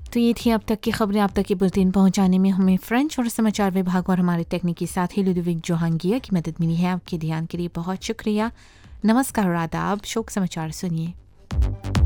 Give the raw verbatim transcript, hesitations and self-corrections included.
तो ये थी अब तक की खबरें। आप तक के बुलेटिन पहुंचाने में हमें फ्रेंच और समाचार विभाग और हमारे तकनीकी साथी लुडोविक जोहांगिया की मदद मिली है। आपके ध्यान के लिए बहुत शुक्रिया। नमस्कार और आदाब। शोक समाचार सुनिए।